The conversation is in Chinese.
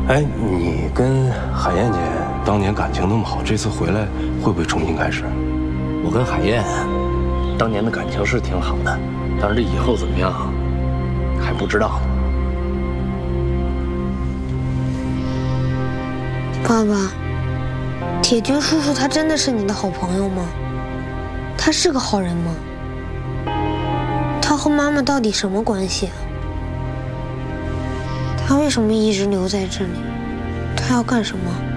哎，你跟海燕姐当年感情那么好，这次回来会不会重新开始？ 我跟海燕当年的感情是挺好的，但是这以后怎么样还不知道呢。 爸爸，铁军叔叔他真的是你的好朋友吗？他是个好人吗？他和妈妈到底什么关系啊？他为什么一直留在这里？他要干什么？